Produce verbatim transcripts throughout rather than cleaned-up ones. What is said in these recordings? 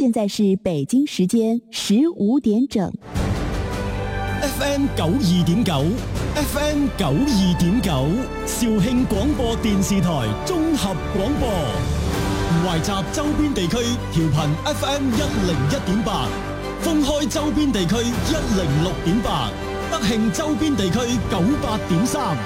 现在是北京时间十五点整。 F M 九二點九 ，F M 九二點九，肇慶廣播電視台綜合廣播，懷集周邊地區調頻 F M 一零一點八，封開周邊地區一零六點八，德慶周邊地區九八點三。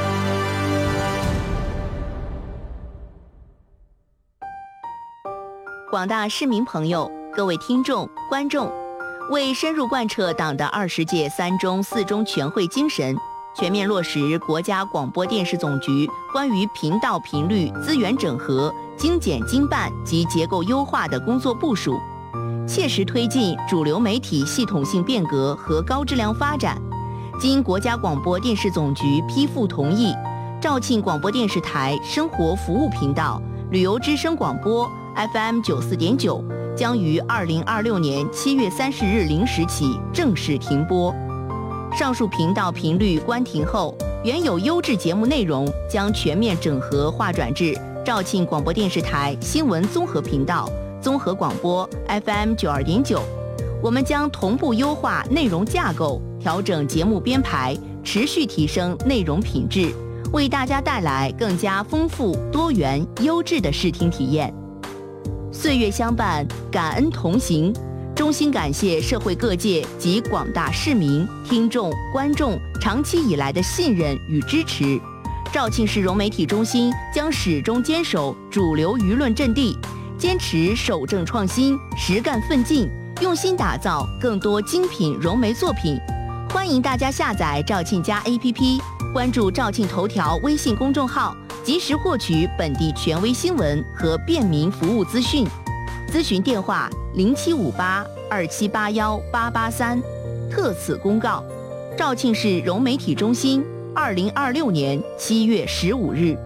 廣大市民朋友、各位聽眾、觀眾，為深入貫徹黨的二十屆三中四中全會精神，全面落實國家廣播電視總局關於頻道頻率資源整合、精簡精辦及結構優化的工作部署，切實推進主流媒體系統性變革和高質量發展。經國家廣播電視總局批復同意，肇慶廣播電視台生活服務頻道、旅遊之聲廣播 F M 九四點九將於二零二六年七月三十日零時起正式停播。上述頻道頻率關停後，原有優質節目內容將全面整合劃轉至肇慶廣播電視台新聞綜合頻道、綜合廣播 F M 九二點九。我們將同步優化內容架構，調整節目編排，持續提升內容品質，為大家帶來更加豐富、多元、優質的視聽體驗。歲月相伴，感恩同行。衷心感謝社會各界及廣大市民、聽眾、觀眾長期以來的信任與支持。肇慶市融媒體中心將始終堅守主流輿論陣地，堅持守正創新、實幹奮進，用心打造更多精品融媒作品。歡迎大家下載肇慶家 A P P， 關注肇慶頭條微信公眾號，及時獲取本地權威新聞和便民服務資訊。諮詢電話零七五八二七八幺八八三。特此公告。肇慶市融媒體中心，二零二六年七月十五日。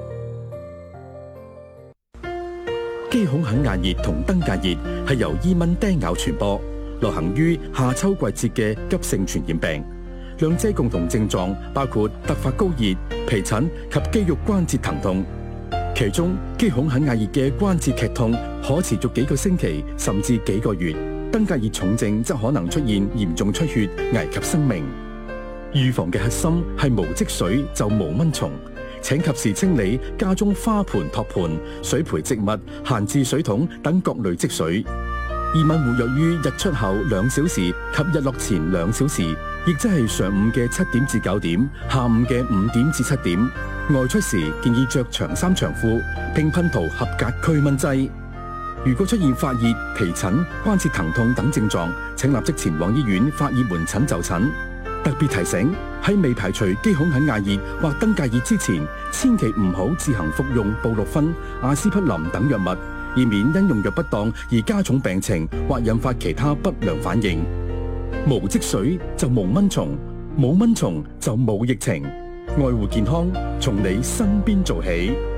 肌孔肯亞熱同登革熱係由伊蚊叮咬傳播，流行於夏秋季節嘅急性傳染病。兩者共同症狀包括突發高熱、皮疹及肌肉關節疼痛。其中，肌孔肯亞熱嘅關節劇痛可持續幾個星期甚至幾個月，登革熱重症則可能出現嚴重出血，危及生命。預防嘅核心係無積水就無蚊蟲，請及時清理家中花盆、托盤、水培植物、閒置水桶等各類積水。伊蚊活躍於日出後兩小時及日落前兩小時，亦即係上午嘅七點至九點，下午嘅五點至七點。外出時建議着長衫長褲，並噴塗合格驅蚊劑。如果出現發熱、皮疹、關節疼痛等症狀，請立即前往醫院發熱門診就診。特別提醒，喺未排除肌孔肯亞熱或登革熱之前，千祈唔好自行服用布洛芬、阿司匹林等藥物，以免因用藥不當而加重病情或引發其他不良反應。無積水就無蚊蟲，冇蚊蟲就冇疫情。愛護健康，從你身邊做起。